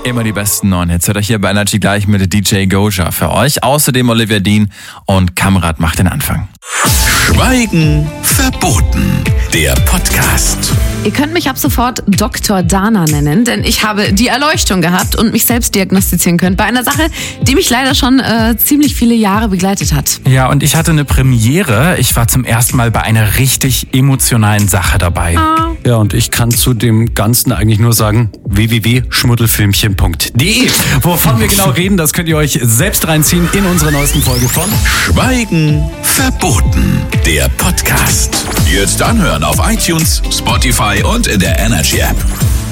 Immer die besten neuen Hits. Hört euch hier bei Energy gleich mit DJ Goja für euch. Außerdem Olivia Dean und Kamrat macht den Anfang. Schweigen verboten. Der Podcast. Ihr könnt mich ab sofort Dr. Dana nennen, denn ich habe die Erleuchtung gehabt und mich selbst diagnostizieren können bei einer Sache, die mich leider schon ziemlich viele Jahre begleitet hat. Ja, und ich hatte eine Premiere. Ich war zum ersten Mal bei einer richtig emotionalen Sache dabei. Ja, und ich kann zu dem Ganzen eigentlich nur sagen, www.schmuddelfilmchen.de. Wovon wir genau reden, das könnt ihr euch selbst reinziehen in unserer neuesten Folge von Schweigen verboten. Der Podcast. Jetzt anhören auf iTunes, Spotify und in der Energy App.